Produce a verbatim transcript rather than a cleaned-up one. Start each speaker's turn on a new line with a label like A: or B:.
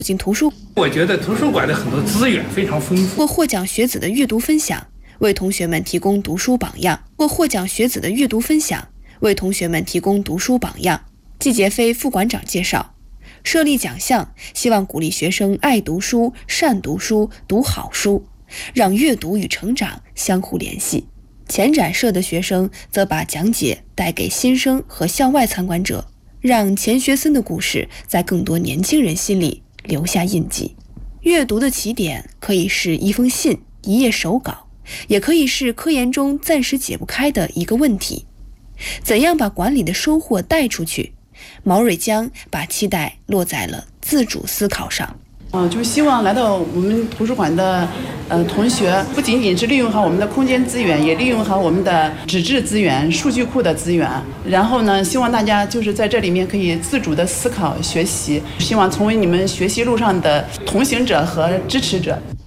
A: 进图书，
B: 我觉得图书馆的很多资源非常丰富。
A: 或获奖学子的阅读分享，为同学们提供读书榜样；或获奖学子的阅读分享，为同学们提供读书榜样。季杰飞副馆长介绍，设立奖项，希望鼓励学生爱读书、善读书、读好书，让阅读与成长相互联系。前展社的学生则把讲解带给新生和校外参观者，让钱学森的故事在更多年轻人心里留下印记。阅读的起点可以是一封信、一页手稿，也可以是科研中暂时解不开的一个问题。怎样把馆里的收获带出去？毛蕊江把期待落在了自主思考上。
C: 呃，就希望来到我们图书馆的呃同学，不仅仅是利用好我们的空间资源，也利用好我们的纸质资源、数据库的资源。然后呢，希望大家就是在这里面可以自主的思考、学习，希望成为你们学习路上的同行者和支持者。